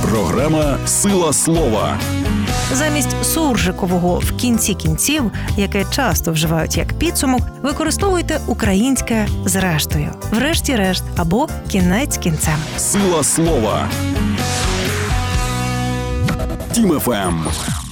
Програма «Сила слова». Замість суржикового «в кінці кінців», яке часто вживають як підсумок, використовуйте українське «зрештою», «врешті-решт» або «кінець кінцем». Сила слова. Тім ФМ.